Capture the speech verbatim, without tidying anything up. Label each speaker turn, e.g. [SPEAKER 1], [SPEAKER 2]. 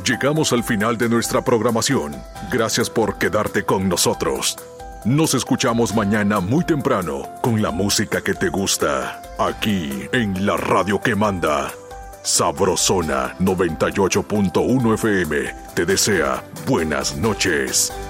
[SPEAKER 1] Llegamos al final de nuestra programación. Gracias por quedarte con nosotros. Nos escuchamos mañana muy temprano con la música que te gusta, aquí en la radio que manda. Sabrosona noventa y ocho punto uno F M te desea buenas noches.